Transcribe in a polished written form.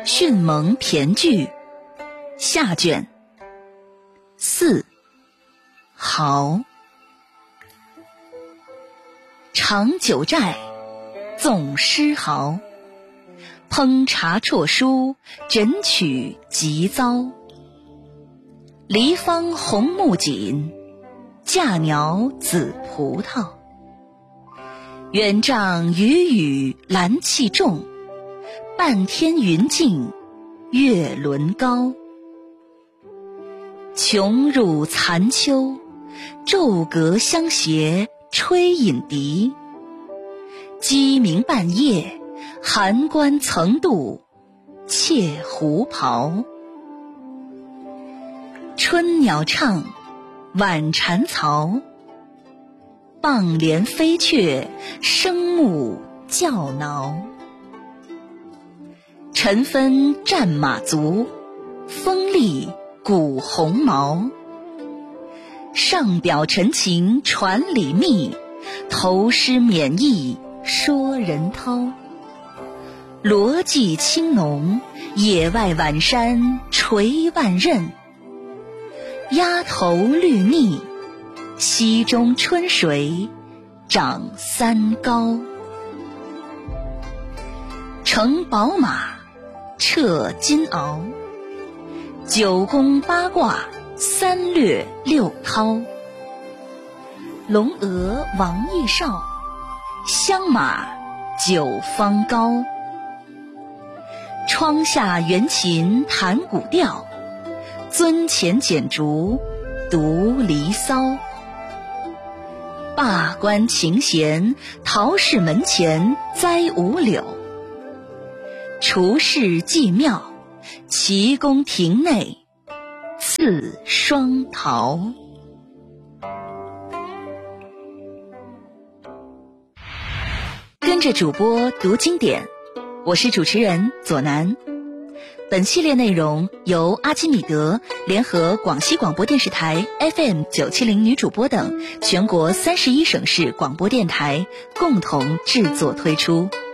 迅猛骈句下卷4豪。尝九寨纵诗豪，烹茶啜书枕曲急遭。梨方红木槿，架鸟紫葡萄。远障雨雨兰气重，半天云静月轮高。穷入残秋，骤阁相携吹饮笛。鸡鸣半夜，函关曾度窃胡袍。春鸟唱，晚蝉嘈，傍帘飞雀，声暮叫挠。晨分战马足，风力鼓鸿毛。上表陈情传礼密，头诗免意说人涛。罗髻青浓，野外晚山垂万仞。鸭头绿腻，溪中春水涨三高。乘宝马，掣金鳌。九宫八卦，三略六韬。龙娥王艺少，香马九方高。窗下圆琴弹古调，樽前剪烛读离骚。罢官勤贤，陶氏门前栽五柳。厨室祭庙，齐宫庭内赐双桃。跟着主播读经典，我是主持人左楠。本系列内容由阿基米德联合广西广播电视台 FM970 女主播等全国31省市广播电台共同制作推出。